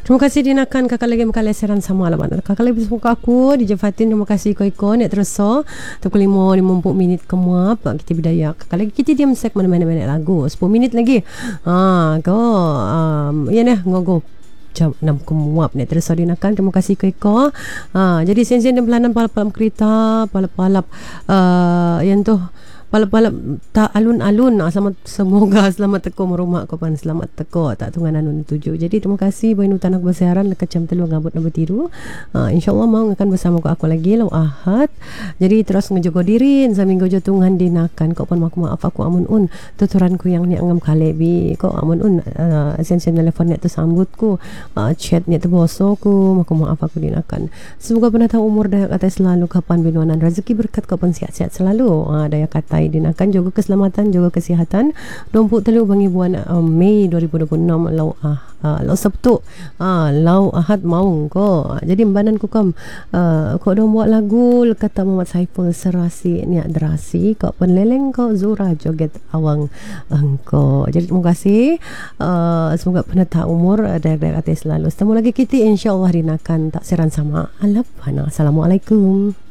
Terima kasih dinakan kakak lagi makaleseran sama alamat. Kakak lagi bersama aku di Jafatin. Terima kasih kau nek terus so. Tukul 50 minit kemuap kita bidaya. Kakak lagi kita diam sek mana-mana lagu. 10 minit lagi. Ya nah ngogo jam 6 kemuap nek terus so dinakan. Terima kasih kau. Jadi sen-sen dan pelanan palap-palap kereta, palap-palap yang tu palap-palap tak alun-alun. Semoga selamat teko merumah kau pan selamat teko tak tunggan anun tuju. Jadi terima kasih boy nutan aku bersiaran lekat jam 3 ngabut nak bertiru. InsyaAllah mau akan bersama aku lagi lau Ahad. Jadi terus ngejogo dirin saminggu jo tunggan dinakan kau pan maaf aku amun tuturanku yang ni angam kalebi kau amun sen-sen telefon net tu sambutku chat net tu bosoku maaf aku dinakan. Semoga penatang umur daya kata selalu kapan binuanan rezeki berkat kau pan sihat-sihat selalu. Daya kata dinakan jaga keselamatan jaga kesihatan 23 bangi bulan Mei 2026 lau Sabtu lau Ahad maung ko. Jadi mbanan ku kam kau dong buat lagu kata Muhammad Saiful serasi niat derasi kau penleleng kau Zura joget awang engko. Jadi terima kasih semoga penata umur daerah selalu. Setemu lagi kita insyaallah dinakan tak seran sama alap. Assalamualaikum.